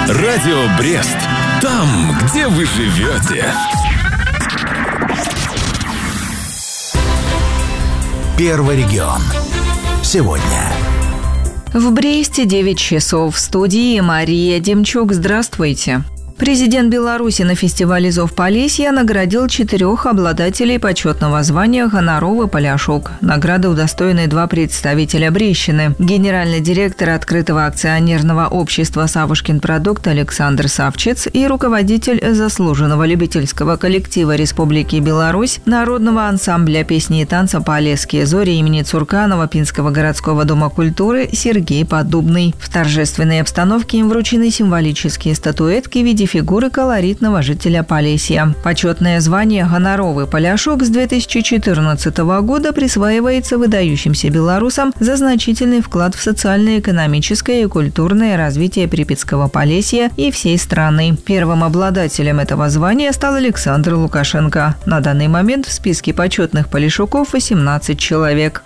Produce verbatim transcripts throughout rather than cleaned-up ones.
Радио Брест. Там, где вы живете. Первый регион. Сегодня. В Бресте девять часов. В студии Мария Демчук. Здравствуйте. Президент Беларуси на фестивале «Зов Полесья» наградил четырех обладателей почетного звания «Гоноров и Поляшок». Награды удостоены два представителя Брестщины. Генеральный директор открытого акционерного общества «Савушкин продукт» Александр Савчец и руководитель заслуженного любительского коллектива Республики Беларусь народного ансамбля песни и танца «Полесские зори» имени Цурканова Пинского городского дома культуры Сергей Поддубный. В торжественной обстановке им вручены символические статуэтки в виде фигуры колоритного жителя Полесья. Почетное звание «Гоноров и Поляшок» с две тысячи четырнадцатого года присваивается выдающимся белорусам за значительный вклад в социально-экономическое и культурное развитие Припятского Полесья и всей страны. Первым обладателем этого звания стал Александр Лукашенко. На данный момент в списке почетных поляшуков восемнадцать человек.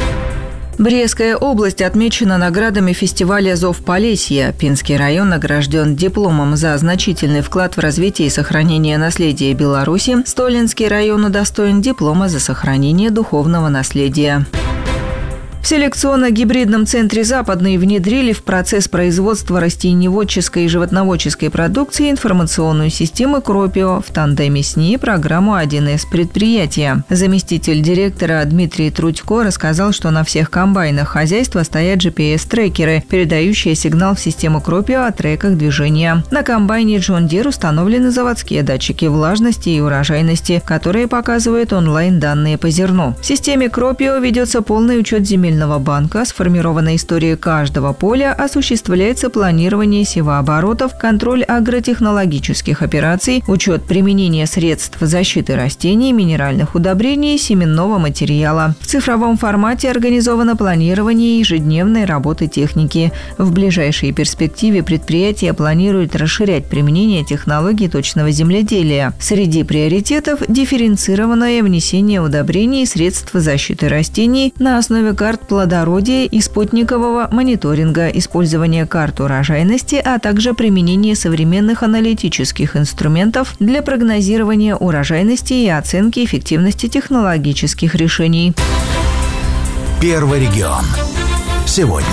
Брестская область отмечена наградами фестиваля «Зов Полесья». Пинский район награжден дипломом за значительный вклад в развитие и сохранение наследия Беларуси. Столинский район удостоен диплома за сохранение духовного наследия. В селекционно-гибридном центре «Западный» внедрили в процесс производства растениеводческой и животноводческой продукции информационную систему Кропио в тандеме с ней программу один эс предприятия. Заместитель директора Дмитрий Трудько рассказал, что на всех комбайнах хозяйства стоят джи пи эс-трекеры, передающие сигнал в систему Кропио о треках движения. На комбайне John Deere установлены заводские датчики влажности и урожайности, которые показывают онлайн-данные по зерну. В системе Кропио ведется полный учет земель банка, сформирована история каждого поля, осуществляется планирование севооборотов, контроль агротехнологических операций, учет применения средств защиты растений, минеральных удобрений и семенного материала. В цифровом формате организовано планирование ежедневной работы техники. В ближайшей перспективе предприятие планирует расширять применение технологий точного земледелия. Среди приоритетов – дифференцированное внесение удобрений и средств защиты растений на основе карт плодородия и спутникового мониторинга, использование карт урожайности, а также применение современных аналитических инструментов для прогнозирования урожайности и оценки эффективности технологических решений. Первый регион. Сегодня.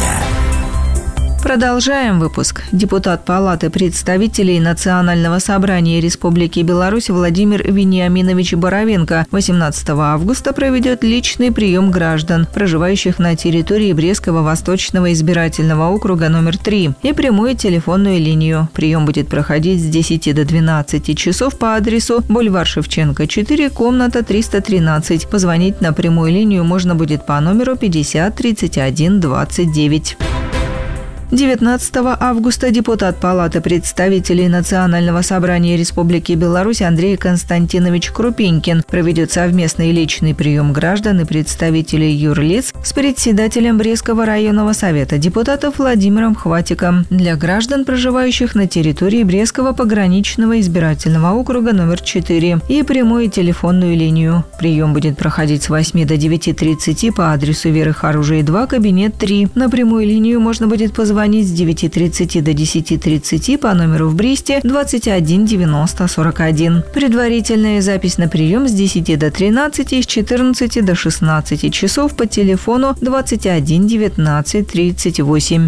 Продолжаем выпуск. Депутат Палаты представителей Национального собрания Республики Беларусь Владимир Вениаминович Боровенко восемнадцатого августа проведет личный прием граждан, проживающих на территории Брестского Восточного избирательного округа номер три, и прямую телефонную линию. Прием будет проходить с десяти до двенадцати часов по адресу бульвар Шевченко, четыре, комната триста тринадцать. Позвонить на прямую линию можно будет по номеру пятьдесят тридцать один двадцать девять. девятнадцатого августа депутат Палаты представителей Национального собрания Республики Беларусь Андрей Константинович Крупенькин проведет совместный личный прием граждан и представителей юрлиц с председателем Брестского районного совета депутатов Владимиром Хватиком для граждан, проживающих на территории Брестского пограничного избирательного округа номер четыре, и прямую телефонную линию. Прием будет проходить с восьми до девяти тридцати по адресу Веры Харужей два, кабинет три. На прямую линию можно будет позвонить с девяти тридцати до десяти тридцати по номеру в Бресте двадцать один девяносто сорок один. Предварительная запись на прием с десяти до тринадцати и с четырнадцати до шестнадцати часов по телефону двадцать один девятнадцать тридцать восемь.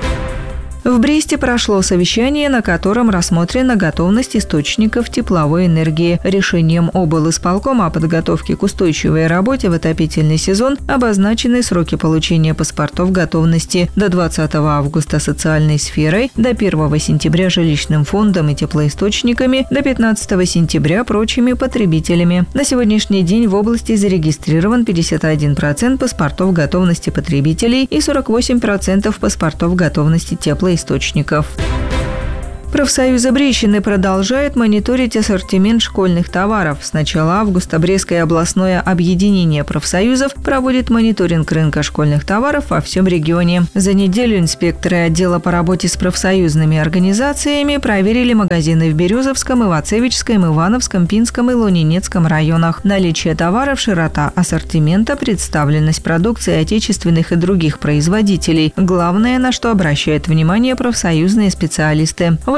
В Бресте прошло совещание, на котором рассмотрена готовность источников тепловой энергии. Решением облисполкома о подготовке к устойчивой работе в отопительный сезон обозначены сроки получения паспортов готовности: до двадцатого августа социальной сферой, до первого сентября жилищным фондом и теплоисточниками, до пятнадцатого сентября прочими потребителями. На сегодняшний день в области зарегистрирован пятьдесят один процент паспортов готовности потребителей и сорок восемь процентов паспортов готовности теплоисточников. источников. Профсоюзы Брестщины продолжают мониторить ассортимент школьных товаров. С начала августа Брестское областное объединение профсоюзов проводит мониторинг рынка школьных товаров во всем регионе. За неделю инспекторы отдела по работе с профсоюзными организациями проверили магазины в Березовском, Ивацевичском, Ивановском, Пинском и Лунинецком районах. Наличие товаров, широта ассортимента, представленность продукции отечественных и других производителей – главное, на что обращают внимание профсоюзные специалисты. В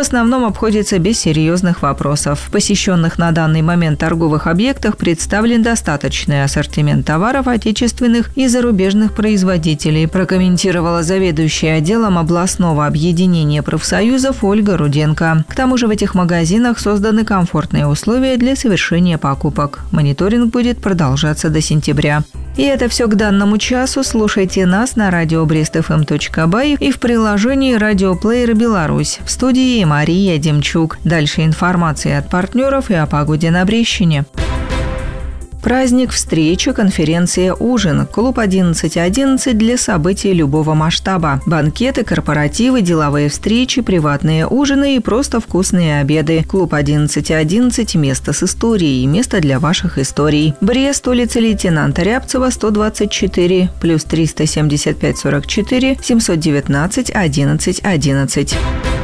основном обходится без серьезных вопросов. В посещенных на данный момент торговых объектах представлен достаточный ассортимент товаров отечественных и зарубежных производителей, прокомментировала заведующая отделом областного объединения профсоюзов Ольга Руденко. К тому же в этих магазинах созданы комфортные условия для совершения покупок. Мониторинг будет продолжаться до сентября. И это все к данному часу. Слушайте нас на радио брест эф эм точка бай и в приложении «Радиоплеер Беларусь». В студии Мария Демчук. Дальше информация от партнеров и о погоде на Брещине. Праздник, встреча, конференция, ужин. Клуб одиннадцать одиннадцать для событий любого масштаба. Банкеты, корпоративы, деловые встречи, приватные ужины и просто вкусные обеды. Клуб одиннадцать одиннадцать – место с историей, место для ваших историй. Брест, улица лейтенанта Рябцева, сто двадцать четыре, плюс триста семьдесят пять сорок четыре семьсот девятнадцать одиннадцать одиннадцать.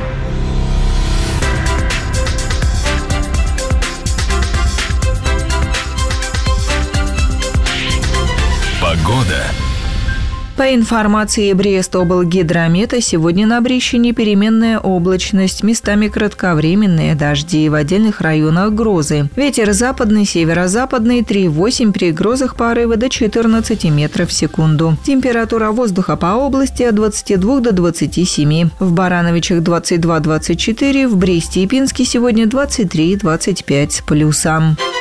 Погода. По информации Брест-облгидромета, сегодня на Брещине переменная облачность, местами кратковременные дожди, в отдельных районах грозы. Ветер западный, северо-западный, три восемь, при грозах порывы до четырнадцати метров в секунду. Температура воздуха по области от двадцати двух до двадцати семи. В Барановичах двадцать два двадцать четыре, в Бресте и Пинске сегодня двадцать три двадцать пять с плюсом.